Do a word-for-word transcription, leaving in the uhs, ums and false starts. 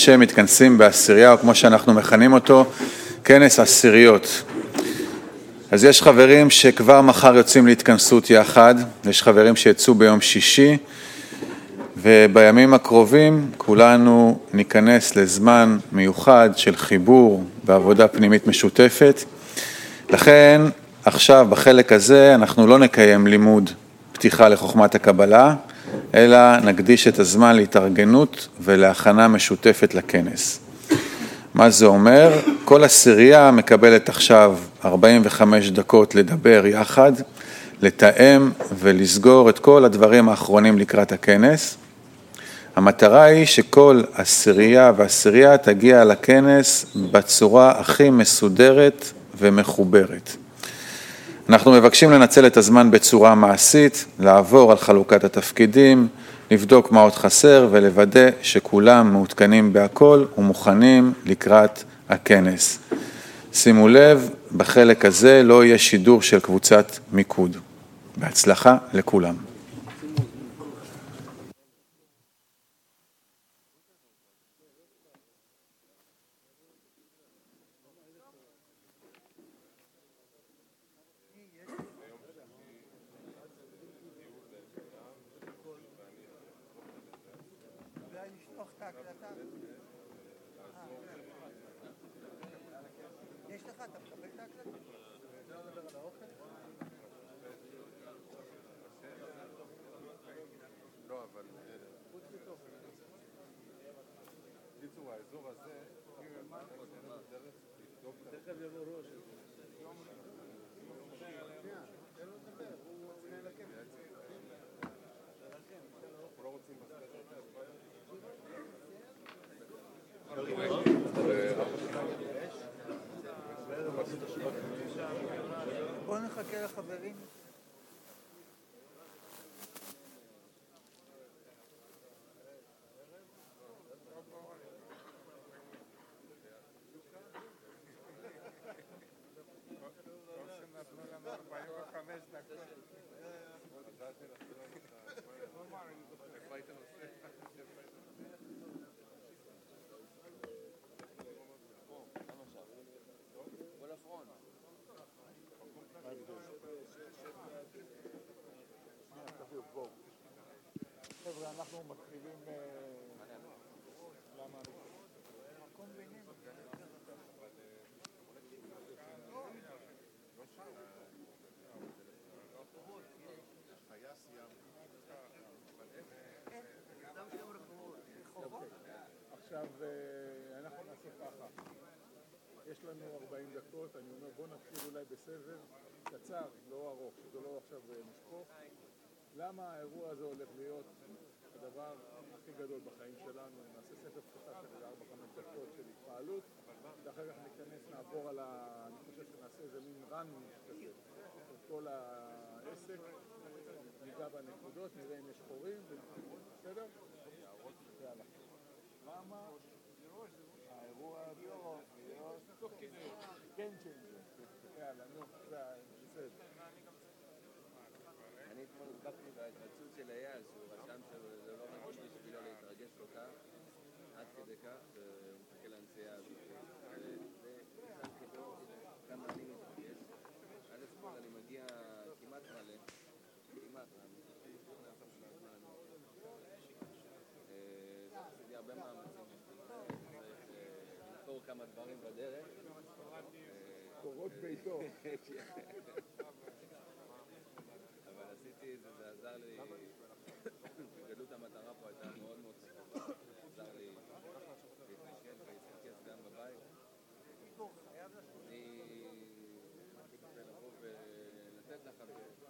השם מתכנסים בעשירייה, או כמו שאנחנו מכנים אותו, כנס עשיריות. אז יש חברים שכבר מחר יוצאים להתכנסות יחד, יש חברים שיצאו ביום שישי, ובימים הקרובים כולנו ניכנס לזמן מיוחד של חיבור בעבודה פנימית משותפת. לכן עכשיו בחלק הזה אנחנו לא נקיים לימוד פתיחה לחוכמת הקבלה, אלא נקדיש את הזמן להתארגנות ולהכנה משותפת לכנס. מה זה אומר? כל עשירייה מקבלת עכשיו ארבעים וחמש דקות לדבר יחד, לתאם ולסגור את כל הדברים האחרונים לקראת הכנס. המטרה היא שכל עשירייה ועשירייה תגיע לכנס בצורה הכי מסודרת ומחוברת. אנחנו מבקשים לנצל את הזמן בצורה מעשית, לעבור על חלוקת התפקידים, לבדוק מה עוד חסר ולוודא שכולם מעודכנים בהכל ומוכנים לקראת הכנס. שימו לב, בחלק הזה לא יהיה שידור של קבוצת מיקוד. בהצלחה לכולם. בואו נחכה לחברים. חבר'ה, אנחנו מתחילים למה מקום בינים עכשיו אנחנו נעשה ככה, יש לנו ארבעים דקות, אני אומר בוא נתחיל אולי בסבב קצר, לא ארוך, שזה לא עכשיו נשפוך. למה האירוע הזה הולך להיות הדבר הכי גדול בחיים שלנו? נעשה ספר פתיחה של ארבע חמש דקות של התפעלות, ואחר כך ניכנס, נעבור על ה... אני חושב שנעשה איזה מין רן כזה, של כל העסק, ניגע בנקודות, נראה אם יש חורים, בסדר? יאללה. למה האירוע הזה להיות תוך כדי? כן, כן, יאללה, נו, בסדר. אני אתמול הסבקתי בהתרצות של אייל, שהוא רשם שזה לא רגיל בשבילו להתרגש כל כך, עד כדי כך, שהוא מחכה לנסיעה הזאת. ושמתי בו כמה אני מתרגש. עד אתמול אני מגיע כמעט מלא, כמעט מלא. עשיתי הרבה מאמצים, לפתור כמה דברים בדרך. קורות ביתו. אבל עשיתי את זה, זה עזר לי, גדלות המטרה פה הייתה מאוד מאוד סיפורה, עזר לי להתנשק ולהתרכז גם בבית. אני רוצה לבוא ולתת לך